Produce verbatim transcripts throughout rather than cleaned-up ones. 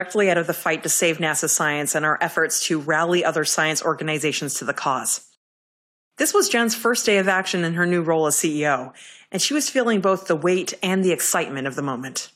directly out of the fight to save NASA science and our efforts to rally other science organizations to the cause. This was Jen's first day of action in her new role as C E O, and she was feeling both the weight and the excitement of the moment.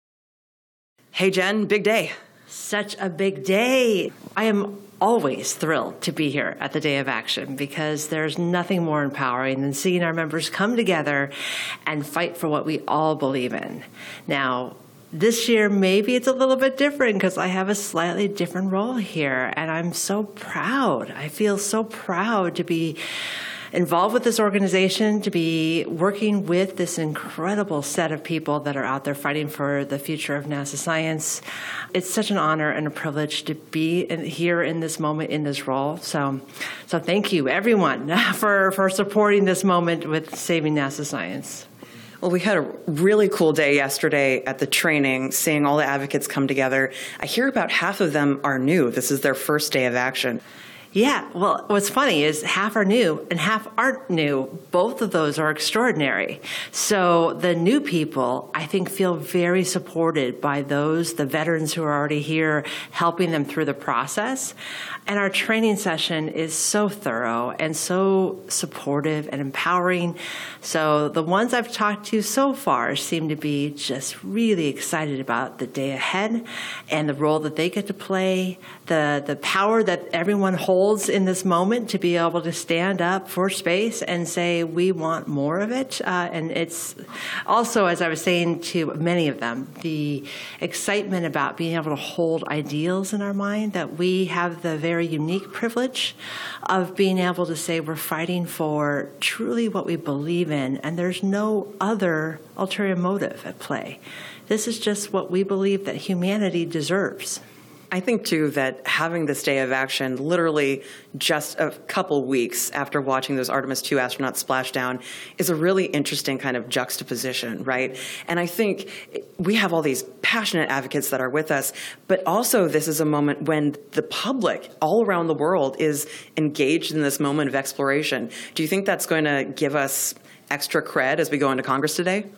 Hey, Jen, big day. Such a big day. I am always thrilled to be here at the Day of Action because there's nothing more empowering than seeing our members come together and fight for what we all believe in. Now, this year, maybe it's a little bit different because I have a slightly different role here, and I'm so proud. I feel so proud to be involved with this organization, to be working with this incredible set of people that are out there fighting for the future of NASA science. It's such an honor and a privilege to be in, here in this moment in this role. So, so thank you, everyone, for, for supporting this moment with saving NASA science. Well, we had a really cool day yesterday at the training, seeing all the advocates come together. I hear about half of them are new. This is their first day of action. Yeah, well, what's funny is half are new and half aren't new. Both of those are extraordinary. So the new people, I think, feel very supported by those, the veterans who are already here, helping them through the process. And our training session is so thorough and so supportive and empowering. So the ones I've talked to so far seem to be just really excited about the day ahead and the role that they get to play, the, the power that everyone holds in this moment to be able to stand up for space and say, we want more of it. Uh, and it's also, as I was saying to many of them, the excitement about being able to hold ideals in our mind, that we have the very unique privilege of being able to say we're fighting for truly what we believe in, and there's no other ulterior motive at play. This is just what we believe that humanity deserves. I think, too, that having this day of action literally just a couple weeks after watching those Artemis two astronauts splash down is a really interesting kind of juxtaposition, right? And I think we have all these passionate advocates that are with us, but also this is a moment when the public all around the world is engaged in this moment of exploration. Do you think that's going to give us extra cred as we go into Congress today?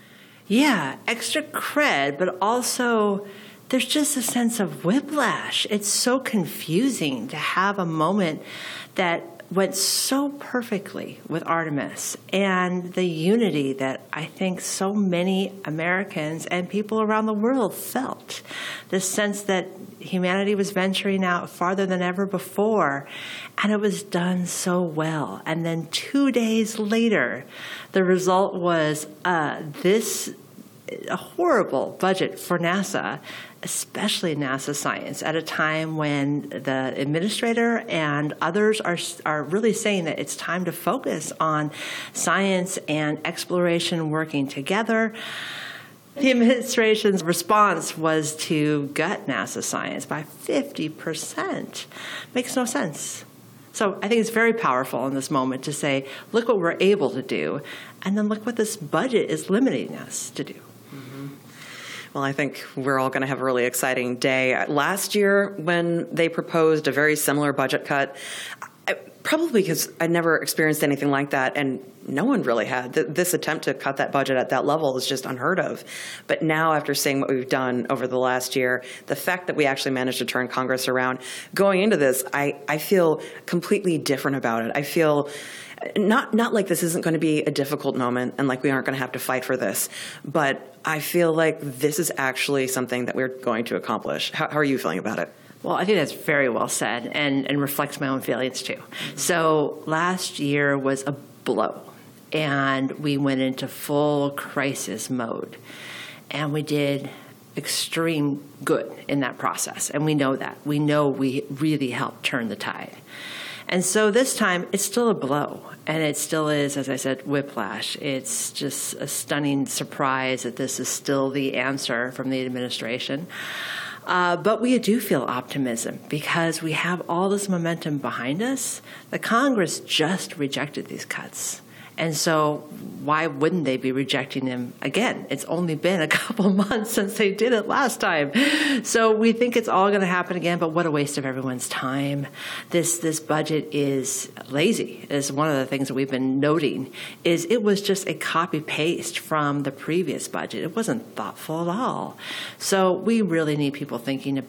Yeah, extra cred, but also there's just a sense of whiplash. It's so confusing to have a moment that went so perfectly with Artemis and the unity that I think so many Americans and people around the world felt. This sense that humanity was venturing out farther than ever before, and it was done so well. And then two days later, the result was uh, this a horrible budget for NASA, especially NASA science, at a time when the administrator and others are are really saying that it's time to focus on science and exploration working together. The administration's response was to gut NASA science by fifty percent. Makes no sense. So I think it's very powerful in this moment to say, look what we're able to do, and then look what this budget is limiting us to do. Well, I think we're all going to have a really exciting day. Last year, when they proposed a very similar budget cut, I, probably because I'd never experienced anything like that, and no one really had. This attempt to cut that budget at that level is just unheard of. But now, after seeing what we've done over the last year, the fact that we actually managed to turn Congress around, going into this, I, I feel completely different about it. I feel Not not like this isn't going to be a difficult moment and like we aren't going to have to fight for this, but I feel like this is actually something that we're going to accomplish. How, how are you feeling about it? Well, I think that's very well said and, and reflects my own feelings too. So last year was a blow, and we went into full crisis mode, and we did extreme good in that process, and we know that. We know we really helped turn the tide. And so this time, it's still a blow, and it still is, as I said, whiplash. It's just a stunning surprise that this is still the answer from the administration. Uh, but we do feel optimism because we have all this momentum behind us. The Congress just rejected these cuts, And so why wouldn't they be rejecting him again? It's only been a couple months since they did it last time. So we think it's all going to happen again, but what a waste of everyone's time. This this budget is lazy, is one of the things that we've been noting, is it was just a copy-paste from the previous budget. It wasn't thoughtful at all. So we really need people thinking about